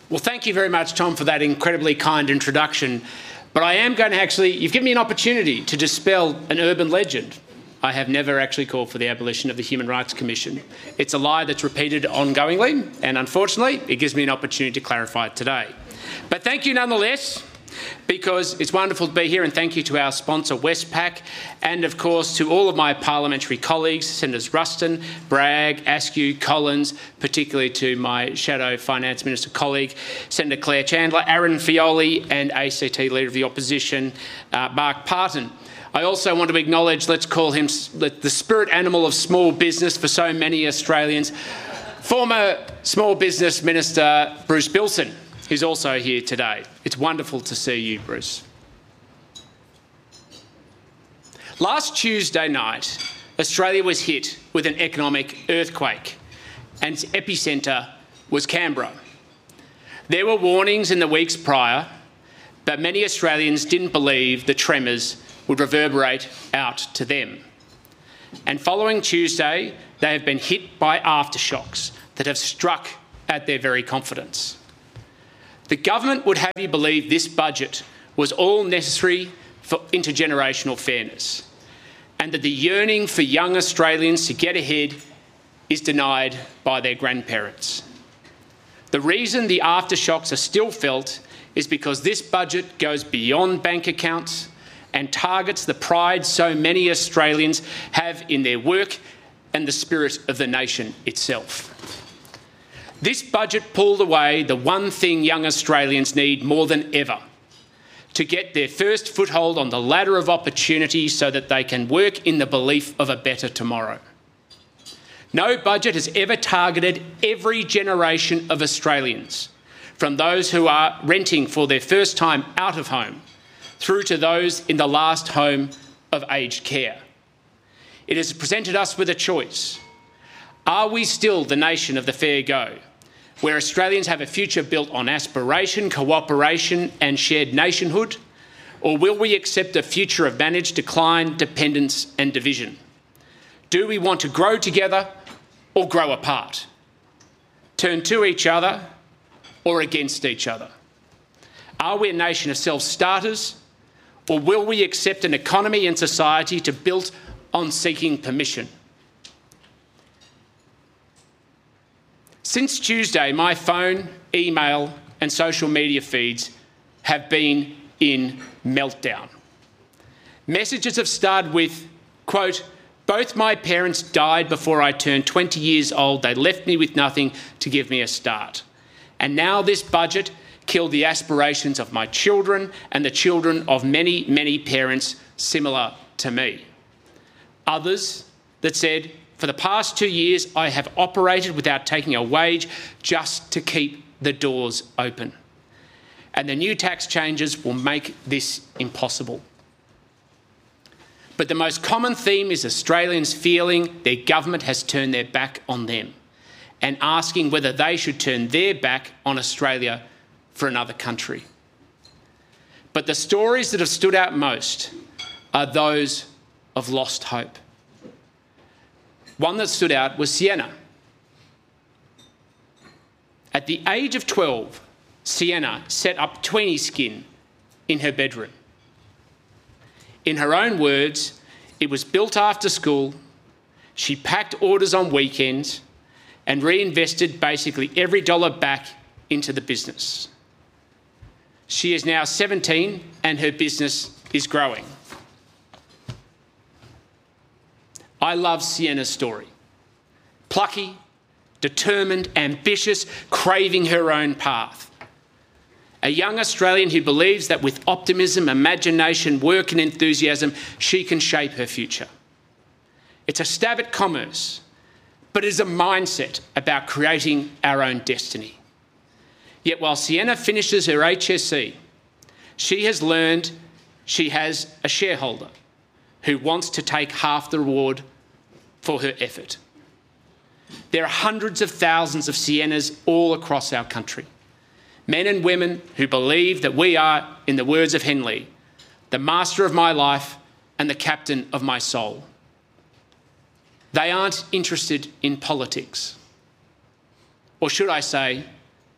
Well, thank you very much, Tom, for that incredibly kind introduction. But I am going to you've given me an opportunity to dispel an urban legend. I have never actually called for the abolition of the Human Rights Commission. It's a lie that's repeated ongoingly, and unfortunately, it gives me an opportunity to clarify it today. But thank you nonetheless, because it's wonderful to be here, and thank you to our sponsor, Westpac, and of course to all of my parliamentary colleagues, Senators Ruston, Bragg, Askew, Collins, particularly to my Shadow Finance Minister colleague, Senator Claire Chandler, Aaron Fioli, and ACT Leader of the Opposition, Mark Parton. I also want to acknowledge, let's call him the spirit animal of small business for so many Australians, former Small Business Minister Bruce Bilson, who's also here today. It's wonderful to see you, Bruce. Last Tuesday night, Australia was hit with an economic earthquake, and its epicentre was Canberra. There were warnings in the weeks prior, but many Australians didn't believe the tremors would reverberate out to them. And following Tuesday, they have been hit by aftershocks that have struck at their very confidence. The government would have you believe this budget was all necessary for intergenerational fairness, and that the yearning for young Australians to get ahead is denied by their grandparents. The reason the aftershocks are still felt is because this budget goes beyond bank accounts and targets the pride so many Australians have in their work and the spirit of the nation itself. This budget pulled away the one thing young Australians need more than ever: to get their first foothold on the ladder of opportunity so that they can work in the belief of a better tomorrow. No budget has ever targeted every generation of Australians, from those who are renting for their first time out of home, through to those in the last home of aged care. It has presented us with a choice. Are we still the nation of the fair go, where Australians have a future built on aspiration, cooperation and shared nationhood? Or will we accept a future of managed decline, dependence and division? Do we want to grow together or grow apart? Turn to each other or against each other? Are we a nation of self-starters, or will we accept an economy and society to build on seeking permission? Since Tuesday, my phone, email and social media feeds have been in meltdown. Messages have started with, quote, "Both my parents died before I turned 20 years old. They left me with nothing to give me a start. And now this budget killed the aspirations of my children and the children of many, many parents similar to me." Others that said, "For the past 2 years, I have operated without taking a wage just to keep the doors open. And the new tax changes will make this impossible." But the most common theme is Australians feeling their government has turned their back on them and asking whether they should turn their back on Australia for another country. But the stories that have stood out most are those of lost hope. One that stood out was Sienna. At the age of 12, Sienna set up tweenie skin in her bedroom. In her own words, it was built after school, she packed orders on weekends and reinvested basically every dollar back into the business. She is now 17 and her business is growing. I love Sienna's story. Plucky, determined, ambitious, craving her own path. A young Australian who believes that with optimism, imagination, work and enthusiasm, she can shape her future. It's a stab at commerce, but it is a mindset about creating our own destiny. Yet while Sienna finishes her HSC, she has learned she has a shareholder who wants to take half the reward for her effort. There are hundreds of thousands of Siennas all across our country. Men and women who believe that we are, in the words of Henley, the master of my life and the captain of my soul. They aren't interested in politics. Or should I say,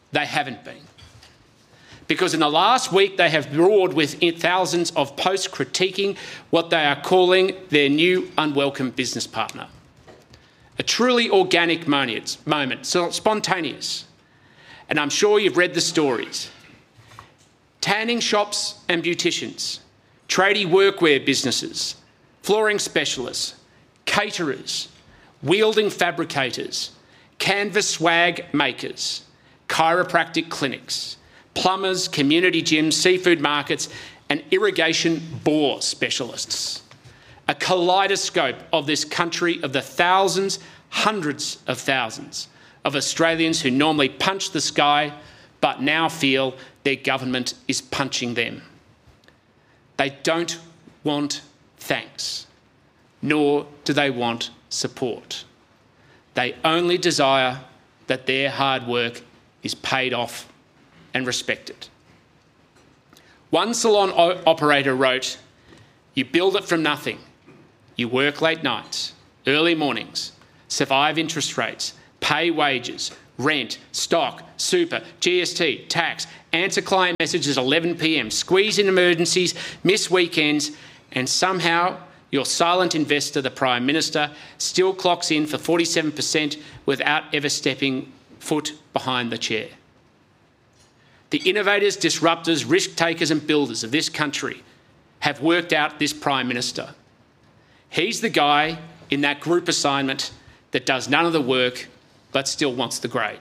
They haven't been. Because in the last week, they have roared with thousands of posts critiquing what they are calling their new unwelcome business partner. A truly organic moment, so spontaneous. And I'm sure you've read the stories. Tanning shops and beauticians, tradie workwear businesses, flooring specialists, caterers, wielding fabricators, canvas swag makers, chiropractic clinics, plumbers, community gyms, seafood markets, and irrigation bore specialists. A kaleidoscope of this country of the thousands, hundreds of thousands of Australians who normally punch the sky but now feel their government is punching them. They don't want thanks, nor do they want support. They only desire that their hard work is paid off and respected. One salon operator wrote, "You build it from nothing. You work late nights, early mornings, survive interest rates, pay wages, rent, stock, super, GST, tax, answer client messages at 11 p.m, squeeze in emergencies, miss weekends, and somehow your silent investor, the Prime Minister, still clocks in for 47% without ever stepping foot behind the chair." The innovators, disruptors, risk-takers and builders of this country have worked out this Prime Minister. He's the guy in that group assignment that does none of the work but still wants the grade.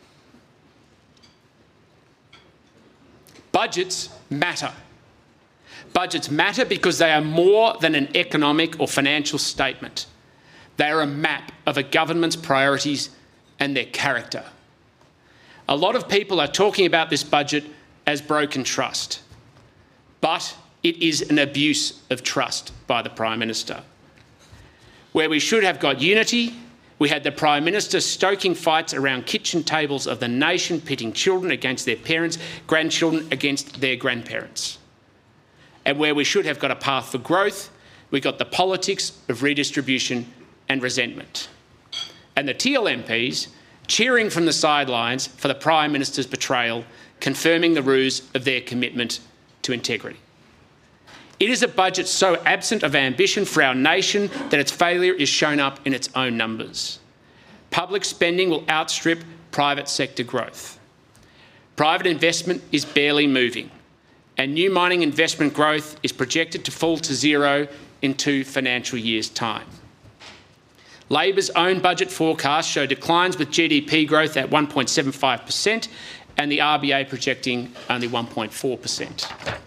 Budgets matter. Budgets matter because they are more than an economic or financial statement. They are a map of a government's priorities and their character. A lot of people are talking about this budget as broken trust, but it is an abuse of trust by the Prime Minister. Where we should have got unity, we had the Prime Minister stoking fights around kitchen tables of the nation, pitting children against their parents, grandchildren against their grandparents. And where we should have got a path for growth, we got the politics of redistribution and resentment. And the Teal MPs cheering from the sidelines for the Prime Minister's betrayal, confirming the ruse of their commitment to integrity. It is a budget so absent of ambition for our nation that its failure is shown up in its own numbers. Public spending will outstrip private sector growth. Private investment is barely moving, and new mining investment growth is projected to fall to zero in 2 financial years' time. Labor's own budget forecasts show declines with GDP growth at 1.75% and the RBA projecting only 1.4%.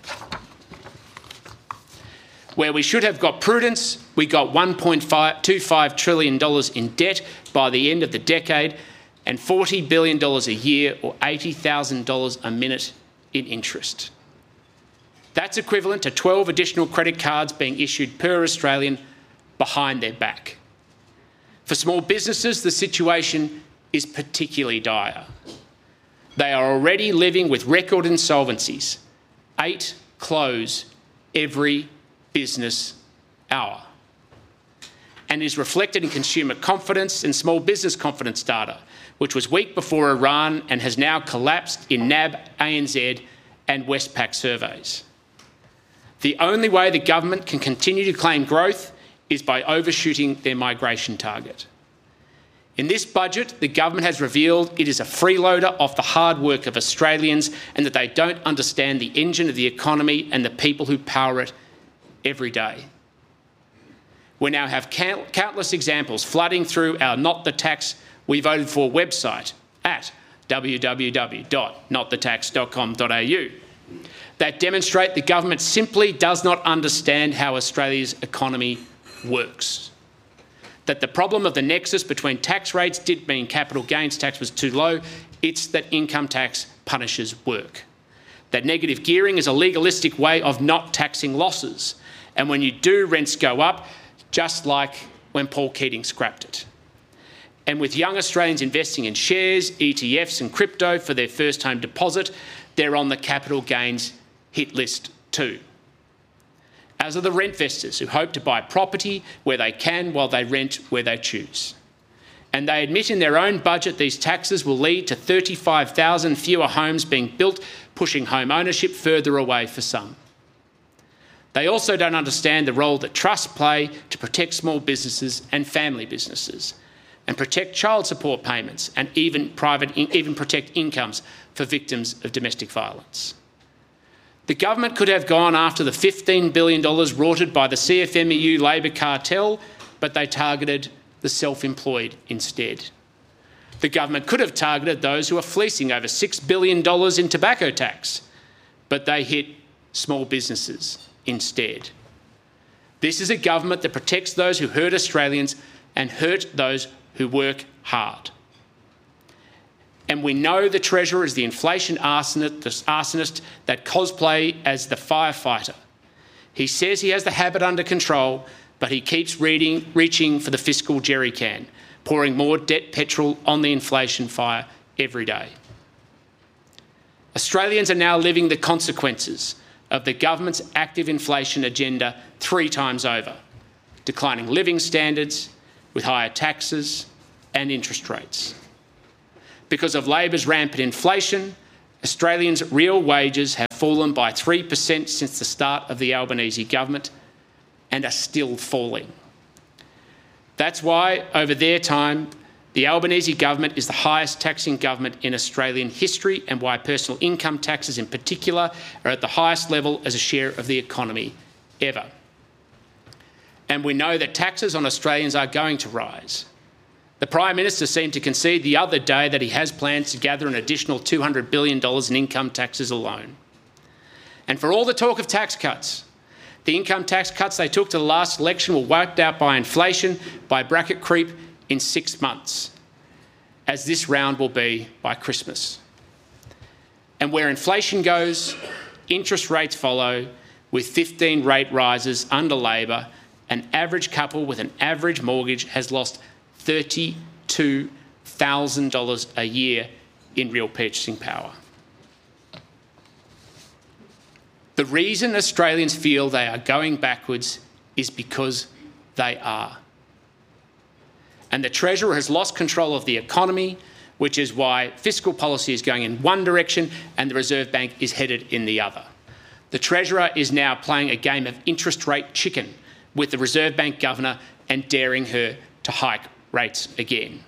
Where we should have got prudence, we got $1.25 trillion in debt by the end of the decade and $40 billion a year or $80,000 a minute in interest. That's equivalent to 12 additional credit cards being issued per Australian behind their back. For small businesses, the situation is particularly dire. They are already living with record insolvencies. 8 close every business hour. And is reflected in consumer confidence and small business confidence data, which was weak before Iran and has now collapsed in NAB, ANZ and Westpac surveys. The only way the government can continue to claim growth is by overshooting their migration target. In this budget, the government has revealed it is a freeloader off the hard work of Australians and that they don't understand the engine of the economy and the people who power it every day. We now have countless examples flooding through our Not the Tax We Voted For website at www.notthetax.com.au that demonstrate the government simply does not understand how Australia's economy works. That the problem of the nexus between tax rates didn't mean capital gains tax was too low, it's that income tax punishes work. That negative gearing is a legalistic way of not taxing losses, and when you do, rents go up, just like when Paul Keating scrapped it. And with young Australians investing in shares, ETFs and crypto for their first home deposit, they're on the capital gains hit list too. As are the rent investors who hope to buy property where they can while they rent where they choose. And they admit in their own budget these taxes will lead to 35,000 fewer homes being built, pushing home ownership further away for some. They also don't understand the role that trusts play to protect small businesses and family businesses, and protect child support payments and even protect incomes for victims of domestic violence. The government could have gone after the $15 billion rorted by the CFMEU Labor cartel, but they targeted the self-employed instead. The government could have targeted those who are fleecing over $6 billion in tobacco tax, but they hit small businesses instead. This is a government that protects those who hurt Australians and hurt those who work hard. And we know the Treasurer is the inflation arsonist that cosplay as the firefighter. He says he has the habit under control, but he keeps reaching for the fiscal jerry can, pouring more debt petrol on the inflation fire every day. Australians are now living the consequences of the government's active inflation agenda 3 times over, declining living standards with higher taxes and interest rates. Because of Labor's rampant inflation, Australians' real wages have fallen by 3% since the start of the Albanese government and are still falling. That's why, over their time, the Albanese government is the highest taxing government in Australian history, and why personal income taxes in particular are at the highest level as a share of the economy ever. And we know that taxes on Australians are going to rise. The Prime Minister seemed to concede the other day that he has plans to gather an additional $200 billion in income taxes alone. And for all the talk of tax cuts, the income tax cuts they took to the last election were wiped out by inflation, by bracket creep in 6 months, as this round will be by Christmas. And where inflation goes, interest rates follow, with 15 rate rises under Labor. An average couple with an average mortgage has lost $32,000 a year in real purchasing power. The reason Australians feel they are going backwards is because they are. And the Treasurer has lost control of the economy, which is why fiscal policy is going in one direction and the Reserve Bank is headed in the other. The Treasurer is now playing a game of interest rate chicken with the Reserve Bank Governor and daring her to hike rates again.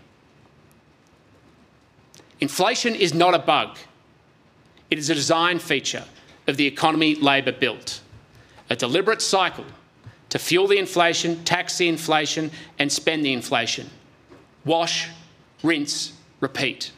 Inflation is not a bug. It is a design feature of the economy Labor built, a deliberate cycle to fuel the inflation, tax the inflation and spend the inflation. Wash, rinse, repeat.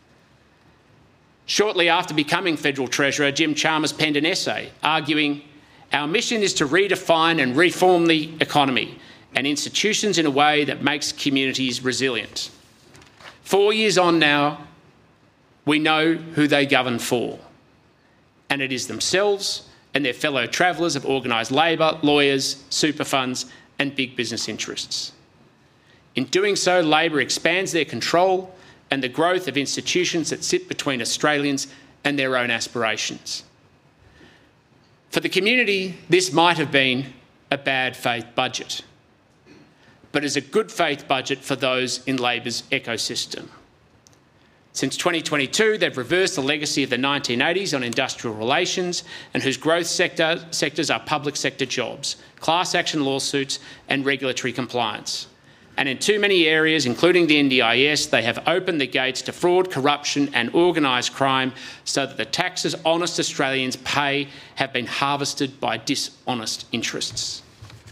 Shortly after becoming Federal Treasurer, Jim Chalmers penned an essay arguing, "Our mission is to redefine and reform the economy and institutions in a way that makes communities resilient." 4 years on now, we know who they govern for, and it is themselves and their fellow travellers of organised labour, lawyers, super funds and big business interests. In doing so, Labor expands their control and the growth of institutions that sit between Australians and their own aspirations. For the community, this might have been a bad faith budget, but is a good faith budget for those in Labor's ecosystem. Since 2022, they've reversed the legacy of the 1980s on industrial relations, and whose growth sectors are public sector jobs, class action lawsuits and regulatory compliance. And in too many areas, including the NDIS, they have opened the gates to fraud, corruption and organised crime, so that the taxes honest Australians pay have been harvested by dishonest interests.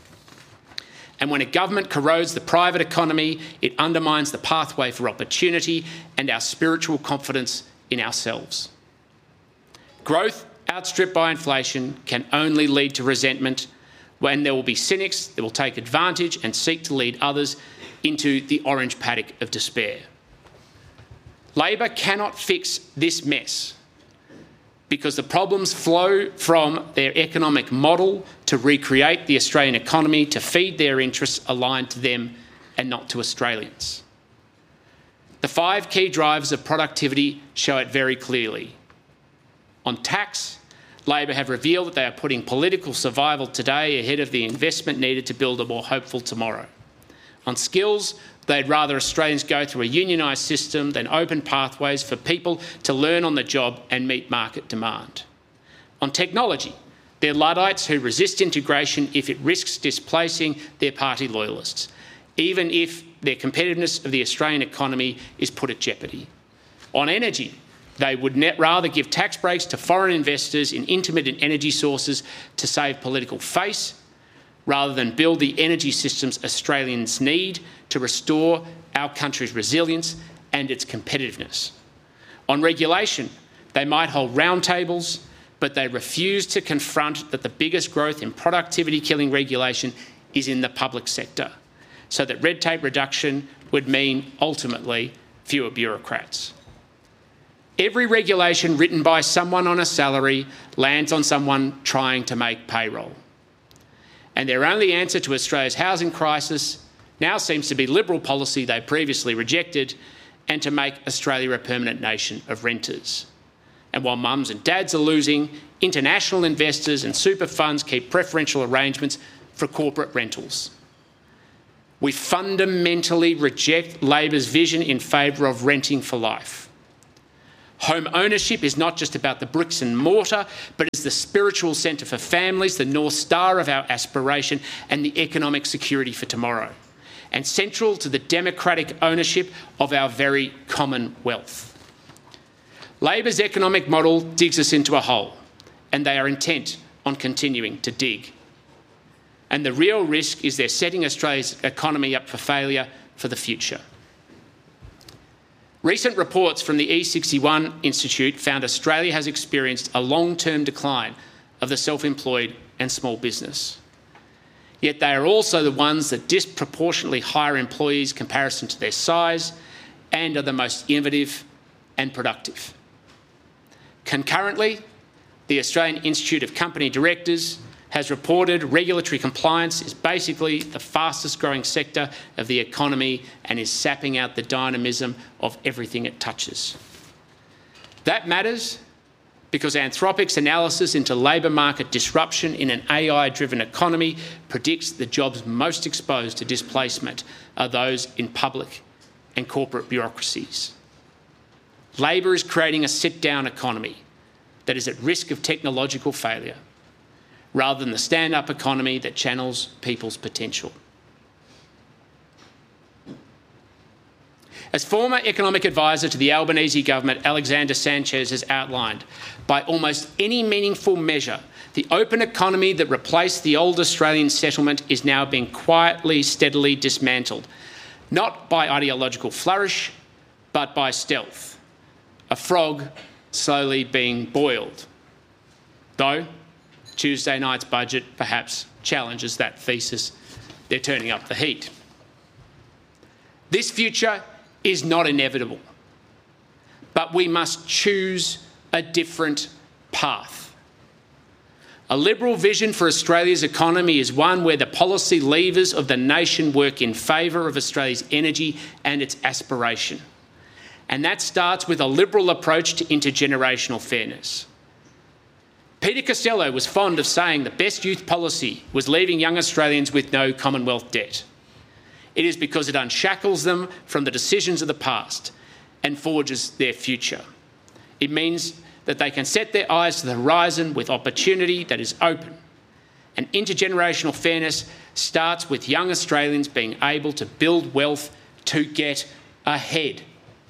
And when a government corrodes the private economy, it undermines the pathway for opportunity and our spiritual confidence in ourselves. Growth outstripped by inflation can only lead to resentment, when there will be cynics that will take advantage and seek to lead others into the orange paddock of despair. Labor cannot fix this mess, because the problems flow from their economic model to recreate the Australian economy to feed their interests aligned to them and not to Australians. The 5 key drivers of productivity show it very clearly. On tax, Labor have revealed that they are putting political survival today ahead of the investment needed to build a more hopeful tomorrow. On skills, They'd rather Australians go through a unionised system than open pathways for people to learn on the job and meet market demand. On technology, they're Luddites who resist integration if it risks displacing their party loyalists, even if their competitiveness of the Australian economy is put at jeopardy. On energy, they would rather give tax breaks to foreign investors in intermittent energy sources to save political face, rather than build the energy systems Australians need to restore our country's resilience and its competitiveness. On regulation, they might hold roundtables, but they refuse to confront that the biggest growth in productivity-killing regulation is in the public sector, so that red tape reduction would mean, ultimately, fewer bureaucrats. Every regulation written by someone on a salary lands on someone trying to make payroll. And their only answer to Australia's housing crisis now seems to be Liberal policy they previously rejected, and to make Australia a permanent nation of renters. And while mums and dads are losing, international investors and super funds keep preferential arrangements for corporate rentals. We fundamentally reject Labor's vision in favour of renting for life. Home ownership is not just about the bricks and mortar, but is the spiritual centre for families, the North Star of our aspiration, and the economic security for tomorrow, and central to the democratic ownership of our very common wealth. Labor's economic model digs us into a hole, and they are intent on continuing to dig. And the real risk is they're setting Australia's economy up for failure for the future. Recent reports from the E61 Institute found Australia has experienced a long-term decline of the self-employed and small business. Yet they are also the ones that disproportionately hire employees in comparison to their size and are the most innovative and productive. Concurrently, the Australian Institute of Company Directors has reported regulatory compliance is basically the fastest growing sector of the economy and is sapping out the dynamism of everything it touches. That matters because Anthropic's analysis into labour market disruption in an AI-driven economy predicts the jobs most exposed to displacement are those in public and corporate bureaucracies. Labor is creating a sit-down economy that is at risk of technological failure, rather than the stand-up economy that channels people's potential. As former economic advisor to the Albanese government, Alexander Sanchez has outlined, by almost any meaningful measure, the open economy that replaced the old Australian settlement is now being quietly, steadily dismantled, not by ideological flourish, but by stealth. A frog slowly being boiled. Though Tuesday night's budget perhaps challenges that thesis. They're turning up the heat. This future is not inevitable, but we must choose a different path. A Liberal vision for Australia's economy is one where the policy levers of the nation work in favour of Australia's energy and its aspiration. And that starts with a Liberal approach to intergenerational fairness. Peter Costello was fond of saying the best youth policy was leaving young Australians with no Commonwealth debt. It is because it unshackles them from the decisions of the past and forges their future. It means that they can set their eyes to the horizon with opportunity that is open. And intergenerational fairness starts with young Australians being able to build wealth to get ahead.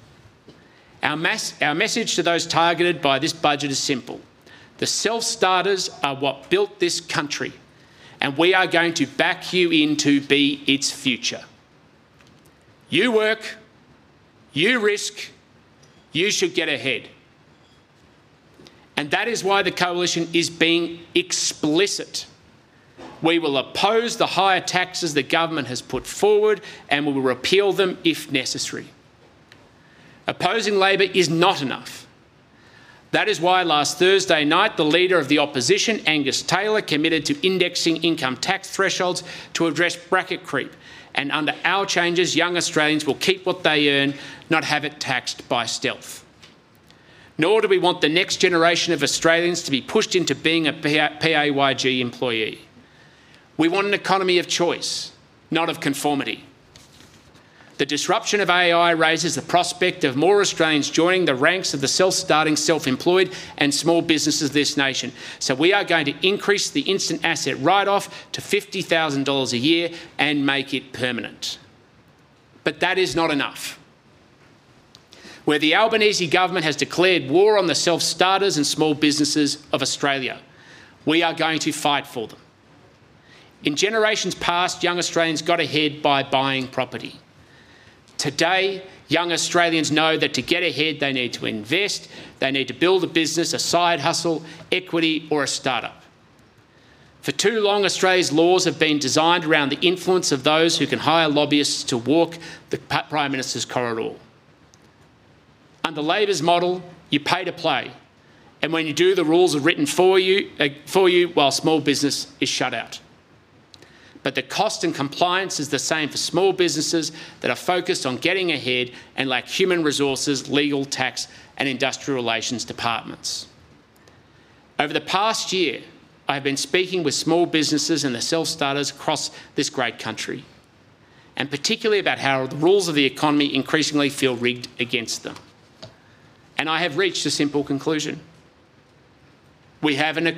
Our message to those targeted by this budget is simple. The self-starters are what built this country, and we are going to back you in to be its future. You work, you risk, you should get ahead. And that is why the Coalition is being explicit. We will oppose the higher taxes the government has put forward and we will repeal them if necessary. Opposing Labor is not enough. That is why last Thursday night, the Leader of the Opposition, Angus Taylor, committed to indexing income tax thresholds to address bracket creep. And under our changes, young Australians will keep what they earn, not have it taxed by stealth. Nor do we want the next generation of Australians to be pushed into being a PAYG employee. We want an economy of choice, not of conformity. The disruption of AI raises the prospect of more Australians joining the ranks of the self-starting, self-employed and small businesses of this nation. So we are going to increase the instant asset write-off to $50,000 a year and make it permanent. But that is not enough. Where the Albanese government has declared war on the self-starters and small businesses of Australia, we are going to fight for them. In generations past, young Australians got ahead by buying property. Today, young Australians know that to get ahead, they need to invest, they need to build a business, a side hustle, equity or a startup. For too long, Australia's laws have been designed around the influence of those who can hire lobbyists to walk the Prime Minister's corridor. Under Labor's model, you pay to play, and when you do, the rules are written for you while small business is shut out. But the cost and compliance is the same for small businesses that are focused on getting ahead and lack human resources, legal, tax and industrial relations departments. Over the past year, I have been speaking with small businesses and the self-starters across this great country, and particularly about how the rules of the economy increasingly feel rigged against them. And I have reached a simple conclusion. We have an